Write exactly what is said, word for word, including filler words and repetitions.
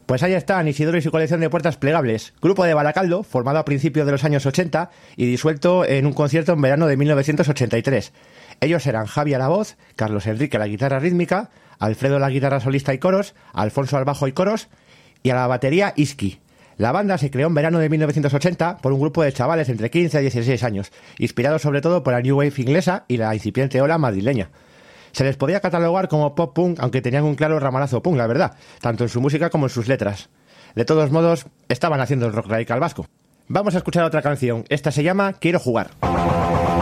Pues ahí están Isidoro y su colección de puertas plegables, grupo de Baracaldo, formado a principios de los años ochenta y disuelto en un concierto en verano de mil novecientos ochenta y tres. Ellos eran Javi a la voz, Carlos Enrique a la guitarra rítmica, Alfredo a la guitarra solista y coros, Alfonso al bajo y coros, y a la batería Iski. La banda se creó en verano de mil novecientos ochenta por un grupo de chavales entre quince y dieciséis años, inspirados sobre todo por la New Wave inglesa y la incipiente ola madrileña. Se les podía catalogar como pop punk, aunque tenían un claro ramalazo punk, la verdad, tanto en su música como en sus letras. De todos modos, estaban haciendo el rock radical vasco. Vamos a escuchar otra canción. Esta se llama Quiero jugar.